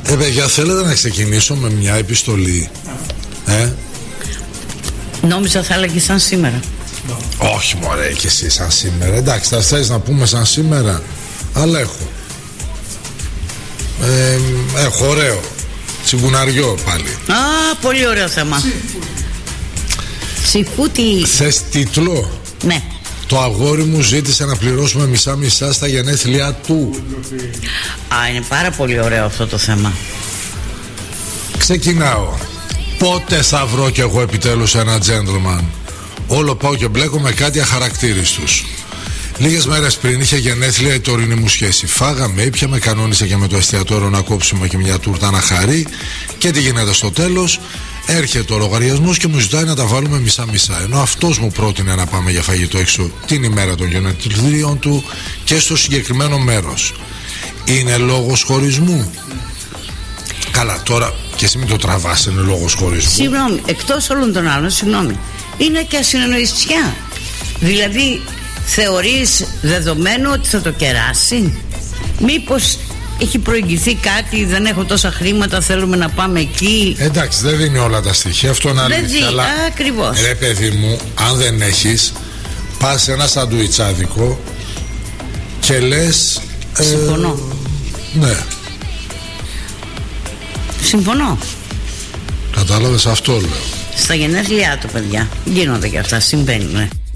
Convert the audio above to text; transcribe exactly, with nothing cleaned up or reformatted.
Ε, παιδιά, θέλετε να ξεκινήσω με μια επιστολή? Ε? Νόμιζα θα έλεγε σαν σήμερα. Όχι μωρέ, και εσύ σαν σήμερα. Εντάξει, θα θες να πούμε σαν σήμερα, αλλά έχω ε, έχω ωραίο τσιγκουναριό πάλι. Α, πολύ ωραίο θέμα. Σιφούτι. Θες τίτλο? Ναι. Το αγόρι μου ζήτησε να πληρώσουμε μισά μισά στα γενέθλιά του. Α, είναι πάρα πολύ ωραίο αυτό το θέμα. Ξεκινάω. Πότε θα βρω κι εγώ επιτέλους ένα gentleman? Όλο πάω και μπλέκω με κάτι αχαρακτήριστους. Λίγες μέρες πριν είχε γενέθλια η τωρινή μου σχέση. Φάγαμε, ήπιαμε, κανόνισε και με το εστιατόριο να κόψουμε και μια τούρτα να χαρεί. Και τι γίνεται στο τέλος? Έρχεται ο λογαριασμός και μου ζητάει να τα βάλουμε μισά-μισά. Ενώ αυτός μου πρότεινε να πάμε για φαγητό έξω την ημέρα των γενεθλίων του και στο συγκεκριμένο μέρος. Είναι λόγος χωρισμού? Καλά, τώρα και εσύ μην το τραβάς, είναι λόγος χωρισμού. Συγγνώμη, εκτός όλων των άλλων, συγγνώμη, είναι και ασυνεννοησιά. Δηλαδή, θεωρείς δεδομένο ότι θα το κεράσει? Μήπως έχει προηγηθεί κάτι, δεν έχω τόσα χρήματα, θέλουμε να πάμε εκεί? Εντάξει, δεν δίνει όλα τα στοιχεία, αυτό είναι αλήθεια. Δεν δίνει, αλλά, ακριβώς. Ρε παιδί μου, αν δεν έχεις, πας σε ένα σαντουιτσάδικο και λες ε, συμφωνώ. Ναι. Συμφωνώ. Κατάλαβες, αυτό λέω. Στα γενέθλιά του, παιδιά, γίνονται και αυτά, συμβαίνουν.